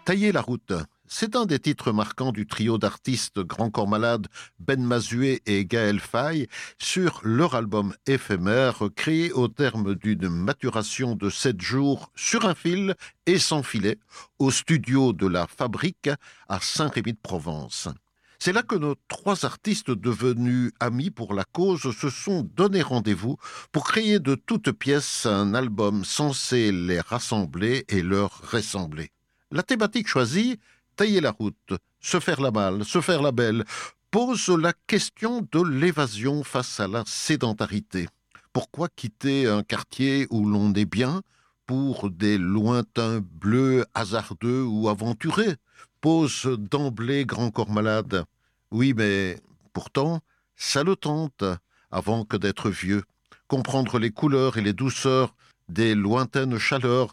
Tailler la route, c'est un des titres marquants du trio d'artistes Grand Corps Malade, Ben Mazué et Gaël Faye sur leur album éphémère créé au terme d'une maturation de 7 jours sur un fil et sans filet au studio de la Fabrique à Saint-Rémy-de-Provence. C'est là que nos trois artistes devenus amis pour la cause se sont donné rendez-vous pour créer de toutes pièces un album censé les rassembler et leur ressembler. La thématique choisie, tailler la route, se faire la malle, se faire la belle, pose la question de l'évasion face à la sédentarité. Pourquoi quitter un quartier où l'on est bien pour des lointains bleus hasardeux ou aventurés? Pose d'emblée Grand Corps Malade. Oui, mais pourtant, ça le tente, avant que d'être vieux. Comprendre les couleurs et les douceurs des lointaines chaleurs,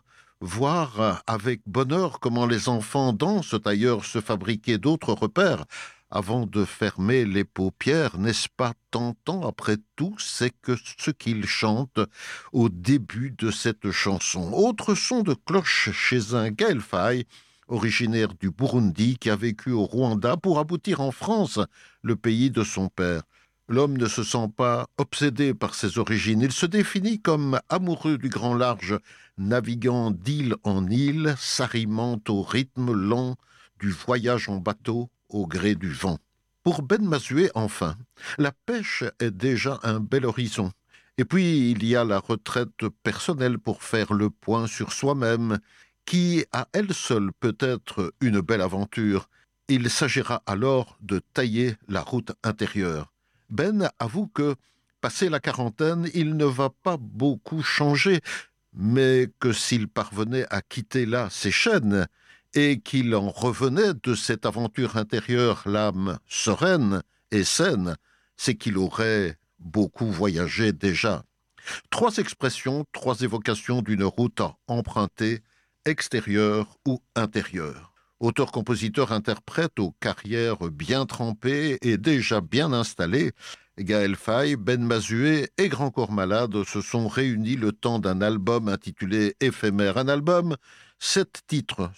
voir avec bonheur comment les enfants dansent ailleurs, se fabriquer d'autres repères avant de fermer les paupières, n'est-ce pas tentant après tout, c'est que ce qu'ils chantent au début de cette chanson. Autre son de cloche chez un Gaël Faye, originaire du Burundi, qui a vécu au Rwanda pour aboutir en France, le pays de son père. L'homme ne se sent pas obsédé par ses origines. Il se définit comme amoureux du grand large, naviguant d'île en île, s'arrimant au rythme lent du voyage en bateau au gré du vent. Pour Ben Mazué, enfin, la pêche est déjà un bel horizon. Et puis, il y a la retraite personnelle pour faire le point sur soi-même, qui, à elle seule, peut être une belle aventure. Il s'agira alors de tailler la route intérieure. Ben avoue que, passé la quarantaine, il ne va pas beaucoup changer, mais que s'il parvenait à quitter là ses chaînes et qu'il en revenait de cette aventure intérieure, l'âme sereine et saine, c'est qu'il aurait beaucoup voyagé déjà. Trois expressions, trois évocations d'une route à emprunter, extérieure ou intérieure. Auteur-compositeur-interprète aux carrières bien trempées et déjà bien installées, Gaël Faye, Ben Mazué et Grand Corps Malade se sont réunis le temps d'un album intitulé Éphémère. Un album, 7 titres